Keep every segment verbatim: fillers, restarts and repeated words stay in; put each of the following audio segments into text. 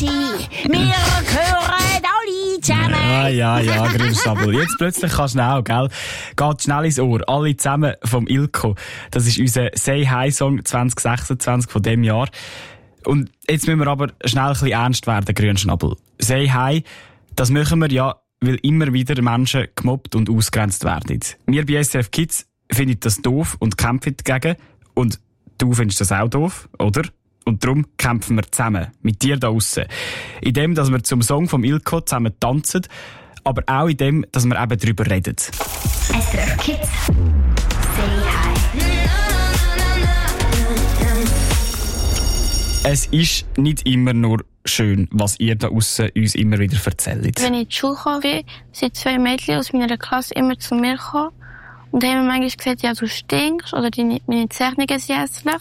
sie. Wir gehören alle zusammen. Ja, ja, ja, Grünschnabel. Jetzt plötzlich kannst du schnell, gell? Geht schnell ins Ohr. Alle zusammen vom Ilko. Das ist unser Say Hi Song zwanzig sechsundzwanzig von diesem Jahr. Und jetzt müssen wir aber schnell ein bisschen ernst werden, Grünschnabel. Say Hi, das machen wir ja, weil immer wieder Menschen gemobbt und ausgrenzt werden. Wir bei S R F Kids finden das doof und kämpfen dagegen. Und du findest das auch doof, oder? Und darum kämpfen wir zusammen, mit dir da draussen. In dem, dass wir zum Song vom Ilko zusammen tanzen, aber auch in dem, dass wir eben darüber reden. S R F Kids. Say hi. Es ist nicht immer nur schön, was ihr da draussen uns immer wieder erzählt. Wenn ich in die Schule gekommen bin, sind zwei Mädchen aus meiner Klasse immer zu mir gekommen und haben mir manchmal gesagt, ja, du stinkst oder deine, meine Zeichnungen sind hässlich.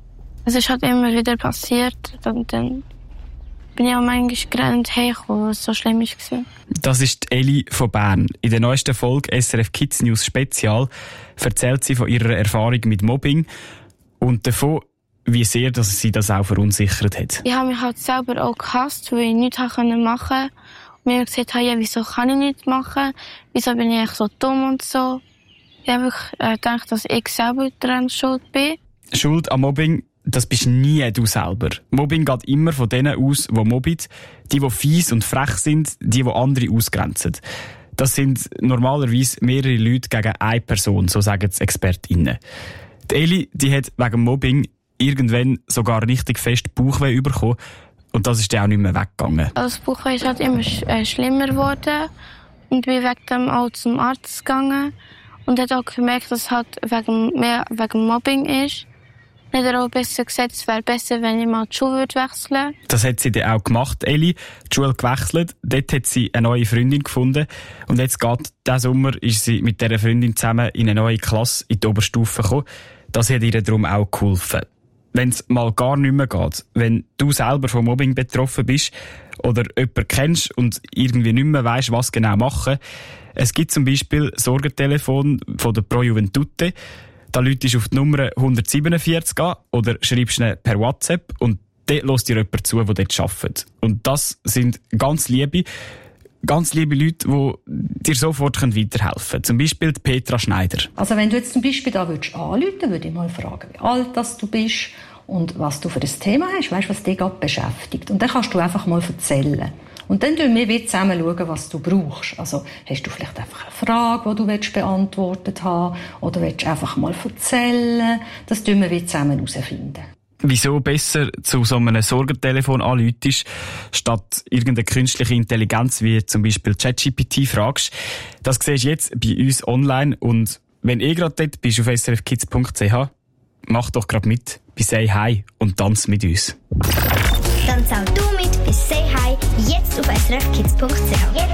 Es ist halt immer wieder passiert und dann bin ich auch manchmal gerannt hergekommen, was so schlimm war. Das ist Eli von Bern. In der neuesten Folge S R F Kids News Spezial erzählt sie von ihrer Erfahrung mit Mobbing und davon, wie sehr dass sie das auch verunsichert hat. Ich habe mich halt selber auch gehasst, weil ich nichts machen konnte. Und mir gesagt habe, ja, wieso kann ich nichts machen? Wieso bin ich so dumm und so? Ich habe äh, gedacht, dass ich selber daran schuld bin. Schuld am Mobbing, das bist nie du selber. Mobbing geht immer von denen aus, die mobben, die, die fies und frech sind, die, die andere ausgrenzen. Das sind normalerweise mehrere Leute gegen eine Person, so sagen es ExpertInnen. Die Eli, die hat wegen Mobbing irgendwann sogar richtig fest Bauchweh bekommen und das ist dann auch nicht mehr weggegangen. Das Bauchweh ist halt immer sch- äh, schlimmer geworden und bin wegen dem auch zum Arzt gegangen und hat auch gemerkt, dass es halt wegen, mehr wegen Mobbing ist. Dann hat er auch besser gesagt, es wäre besser, wenn ich mal die Schule wechseln würde. Das hat sie dann auch gemacht, Eli. Die Schule gewechselt, dort hat sie eine neue Freundin gefunden und jetzt geht diesen Sommer ist sie mit dieser Freundin zusammen in eine neue Klasse in die Oberstufe gekommen. Das hat ihr darum auch geholfen. Wenn es mal gar nicht mehr geht, wenn du selber von Mobbing betroffen bist oder jemanden kennst und irgendwie nicht mehr weisst, was genau machen. Es gibt zum Beispiel Sorgentelefon von der Pro Juventute. Da läutest du auf die Nummer hundertsiebenundvierzig an oder schreibst ihnen per WhatsApp und dort hört dir jemand zu, der dort arbeitet. Und das sind ganz liebe, ganz liebe Leute, die dir sofort weiterhelfen können. Zum Beispiel die Petra Schneider. Also wenn du jetzt zum Beispiel da würdest anrufen, würde ich mal fragen, wie alt das du bist und was du für ein Thema hast, weißt, was dich gerade beschäftigt. Und dann kannst du einfach mal erzählen. Und dann schauen wir zusammen, schauen, was du brauchst. Also hast du vielleicht einfach eine Frage, die du beantwortet haben willst, oder willst du einfach mal erzählen? Das schauen wir zusammen herausfinden. Wieso besser zu so einem Sorgentelefon anrufst, statt irgendeine künstliche Intelligenz wie zum Beispiel ChatGPT fragst. Das siehst du jetzt bei uns online und wenn ihr gerade dort bist auf s r f kids punkt c h, mach doch gerade mit bei Say Hi und tanz mit uns. Tanz auch du mit bei Say Hi jetzt auf s r f kids punkt c h.